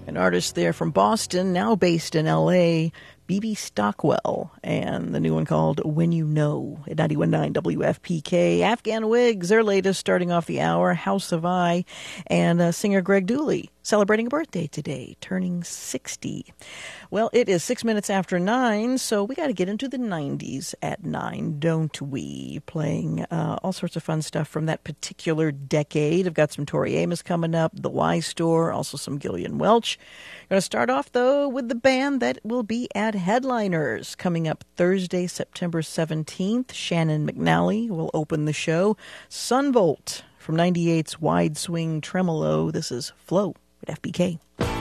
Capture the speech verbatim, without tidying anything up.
An artist there from Boston, now based in L A, B B Stockwell, and the new one called When You Know at ninety-one point nine W F P K. Afghan Wigs, their latest, starting off the hour, House of I, and uh, singer Greg Dooley, celebrating a birthday today, turning sixty. Well, it is six minutes after nine, so we got to get into the nineties at nine, don't we? Playing uh, all sorts of fun stuff from that particular decade. I've got some Tori Amos coming up, The Y Store, also some Gillian Welch. Going to start off, though, with the band that will be at Headliners coming up Thursday, September seventeenth. Shannon McNally will open the show. Sunvolt from ninety-eight's Wide Swing Tremolo. This is Flow at F B K.